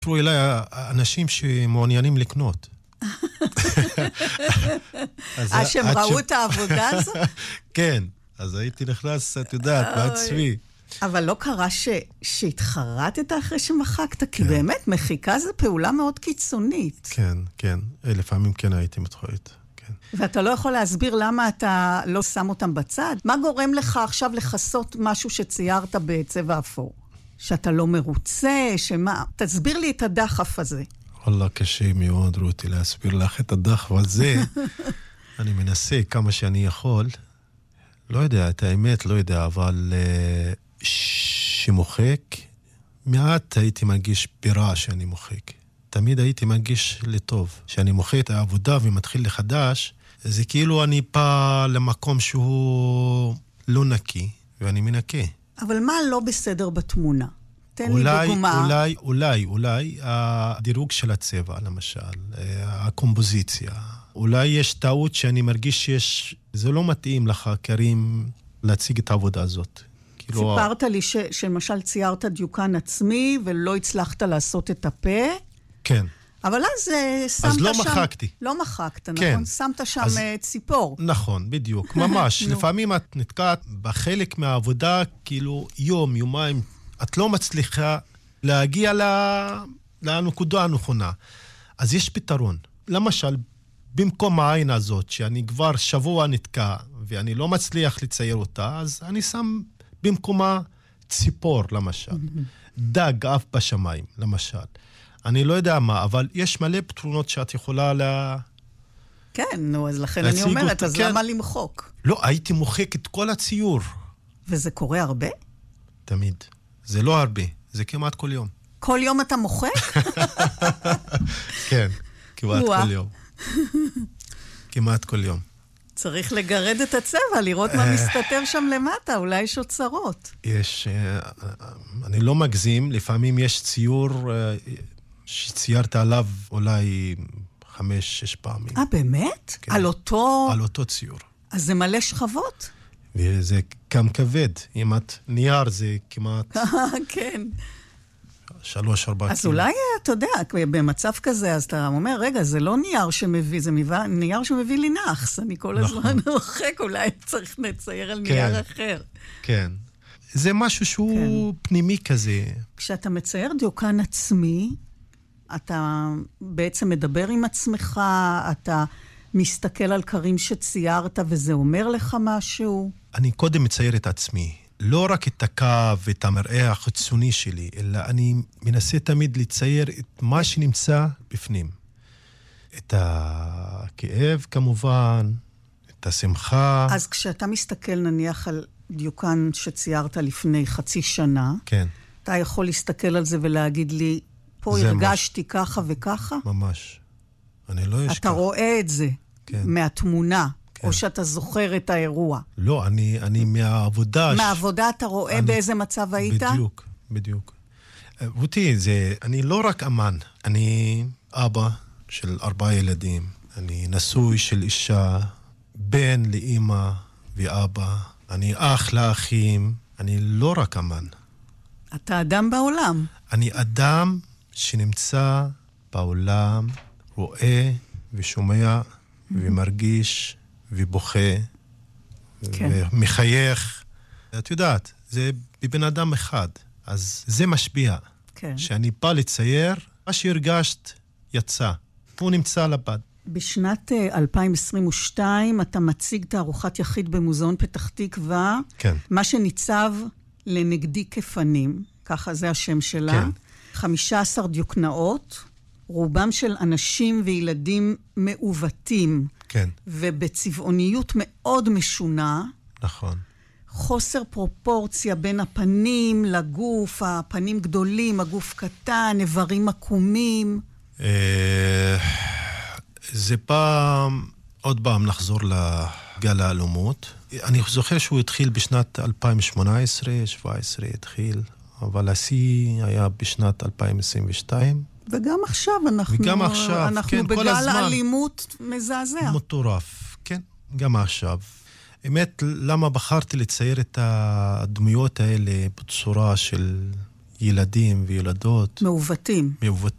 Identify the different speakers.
Speaker 1: התקשרו אליי אנשים שמעוניינים לקנות.
Speaker 2: שהם ראו את העבודה הזו?
Speaker 1: כן, אז הייתי נכנס, את יודעת, בעצמי.
Speaker 2: אבל לא קרה שהתחרטת אחרי שמחקת, כי באמת מחיקה זו פעולה מאוד קיצונית.
Speaker 1: כן, כן, לפעמים כן הייתי מתחרט.
Speaker 2: ואתה לא יכול להסביר למה אתה לא שם אותם בצד? מה גורם לך עכשיו לחסות משהו שציירת בצבע אפור? שאתה לא מרוצה, שמה? תסביר לי את הדחף הזה.
Speaker 1: וואלה, קשה מאוד, רותי, להסביר לך את הדחף הזה. אני מנסה כמה שאני יכול. לא יודע, את האמת, לא יודע, אבל שמוחק, מעט הייתי מרגיש ברע שאני מוחק. תמיד הייתי מרגיש לטוב. כשאני מוחק את העבודה ומתחיל לחדש, זה כאילו אני בא למקום שהוא לא נקי, ואני מנקה.
Speaker 2: אבל מה לא בסדר בתמונה? תן לי דוגמה.
Speaker 1: אולי הדירוג של הצבע, למשל, הקומפוזיציה. אולי יש טעות שאני מרגיש זה לא מתאים לך, קרים, להציג את העבודה הזאת.
Speaker 2: סיפרת לי שלמשל ציירת דיוקן עצמי, ולא הצלחת לעשות את הפה.
Speaker 1: כן.
Speaker 2: אבל אז שמת
Speaker 1: אז לא
Speaker 2: שם...
Speaker 1: מחקתי.
Speaker 2: לא מחקת,
Speaker 1: כן.
Speaker 2: נכון? שמת שם ציפור.
Speaker 1: נכון, בדיוק. ממש. לפעמים את נתקעת בחלק מהעבודה, כאילו יום, יומיים, את לא מצליחה להגיע לנקודה הנכונה. אז יש פתרון. למשל, במקום העין הזאת, שאני כבר שבוע נתקע, ואני לא מצליח לצייר אותה, אז אני שם במקומה ציפור, למשל. דג אף בשמיים, למשל. אני לא יודע מה, אבל יש מלא פתרונות שאת יכולה
Speaker 2: כן, נו, אז לכן אני אומרת, אז למה למחוק?
Speaker 1: לא, הייתי מוחק את כל הציור.
Speaker 2: וזה קורה הרבה?
Speaker 1: תמיד. זה לא הרבה, זה כמעט כל יום.
Speaker 2: כל יום אתה מוחק?
Speaker 1: כן, כמעט כל יום. כמעט כל יום.
Speaker 2: צריך לגרד את הצבע, לראות מה מסתתר שם למטה, אולי יש אוצרות.
Speaker 1: אני לא מגזים, לפעמים יש ציור שציירת עליו אולי 5-6 פעמים.
Speaker 2: באמת?
Speaker 1: כן.
Speaker 2: על אותו...
Speaker 1: על אותו ציור.
Speaker 2: אז זה מלא שכבות?
Speaker 1: וזה גם כבד. אם את נייר זה כמעט...
Speaker 2: כן.
Speaker 1: 3-4 קילו.
Speaker 2: אז אולי, אתה יודע, במצב כזה, אז אתה אומר, רגע, זה לא נייר שמביא, זה נייר שמביא לי נחס. אני כל הזמן מוחק, אולי צריך לצייר על נייר אחר.
Speaker 1: כן. זה משהו שהוא פנימי כזה.
Speaker 2: כשאתה מצייר דיוקן עצמי, אתה בעצם מדבר עם עצמך, אתה מסתכל על קרים שציירת, וזה אומר לך משהו?
Speaker 1: אני קודם מצייר את עצמי. לא רק את הקו ואת המראה החיצוני שלי, אלא אני מנסה תמיד לצייר את מה שנמצא בפנים. את הכאב כמובן, את השמחה.
Speaker 2: אז כשאתה מסתכל נניח על דיוקן שציירת לפני חצי שנה,
Speaker 1: כן.
Speaker 2: אתה יכול להסתכל על זה ולהגיד לי, פה הרגשתי ככה וככה?
Speaker 1: ממש. אני לא אשכח.
Speaker 2: אתה רואה את זה מהתמונה. או שאתה זוכר את האירוע?
Speaker 1: לא, אני מהעבודה...
Speaker 2: מהעבודה אתה רואה באיזה מצב היית?
Speaker 1: בדיוק. רותי, אני לא רק אמן, אני אבא של 4 ילדים, אני נשוי של אישה, בן לאמא ואבא, אני אח לאחים, אני לא רק אמן.
Speaker 2: אתה אדם בעולם.
Speaker 1: אני אדם שנמצא בעולם, רואה ושומע ומרגיש ובוכה, ומחייך. את יודעת, זה בבן אדם אחד. אז זה משפיע. שאני בא לצייר, מה שהרגשת יצא. הוא נמצא לבד.
Speaker 2: בשנת 2022 אתה מציג תערוכת יחיד במוזיאון פתח תקווה.
Speaker 1: כן.
Speaker 2: מה שניצב לנגדי כפנים, ככה זה השם שלה. כן. 15 דיוקנאות, רובם של אנשים וילדים מעוותים.
Speaker 1: כן.
Speaker 2: ובצבעוניות מאוד משונה.
Speaker 1: נכון.
Speaker 2: חוסר פרופורציה בין הפנים לגוף, הפנים גדולים, הגוף קטן, איברים עקומים.
Speaker 1: זה עוד פעם נחזור לגל האלומות. אני זוכר שהוא התחיל בשנת 2018, 2017 התחיל, אבל השיא היה בשנת 2022.
Speaker 2: וגם עכשיו אנחנו כן, בגל האלימות מזעזע.
Speaker 1: מטורף, כן, גם עכשיו. באמת, למה בחרתי לצייר את הדמויות האלה בצורה של ילדים וילדות?
Speaker 2: מעוותים.